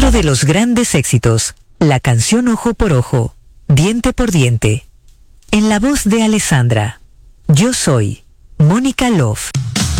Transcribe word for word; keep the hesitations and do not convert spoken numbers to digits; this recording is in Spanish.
Otro de los grandes éxitos, la canción Ojo por Ojo, Diente por Diente. En la voz de Alessandra. Yo soy Mónica Love.